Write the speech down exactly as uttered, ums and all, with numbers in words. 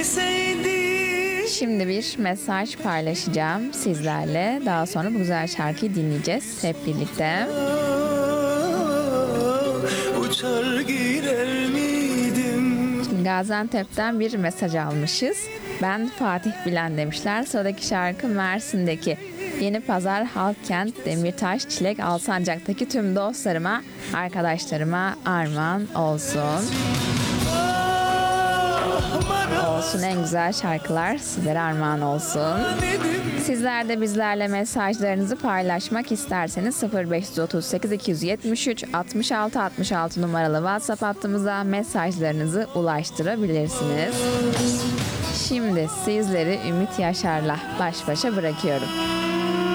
Şimdi bir mesaj paylaşacağım sizlerle. Daha sonra bu güzel şarkıyı dinleyeceğiz hep birlikte. Uçar girer miydim? Şimdi Gaziantep'ten bir mesaj almışız. Ben Fatih Bilen demişler. Sıradaki şarkı Mersin'deki Yeni Pazar Halkkent Demirtaş Çilek Alsancak'taki tüm dostlarıma, arkadaşlarıma armağan olsun. Olsun, en güzel şarkılar sizlere armağan olsun. Sizler de bizlerle mesajlarınızı paylaşmak isterseniz sıfır beş otuz sekiz iki yetmiş üç altmış altı altmış altı numaralı WhatsApp hattımıza mesajlarınızı ulaştırabilirsiniz. Şimdi sizleri Ümit Yaşar'la baş başa bırakıyorum.